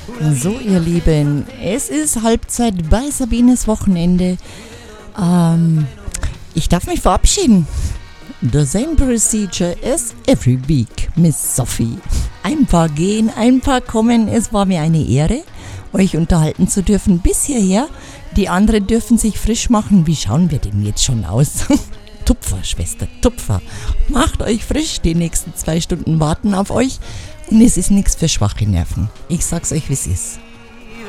So, ihr Lieben, es ist Halbzeit bei Sabines Wochenende. Ich darf mich verabschieden. The same procedure as every week, Miss Sophie. Ein paar gehen, ein paar kommen. Es war mir eine Ehre, euch unterhalten zu dürfen bis hierher. Die anderen dürfen sich frisch machen. Wie schauen wir denn jetzt schon aus? Tupfer, Schwester, Tupfer. Macht euch frisch, die nächsten 2 Stunden warten auf euch. Und es ist nichts für schwache Nerven. Ich sag's euch, wie es ist.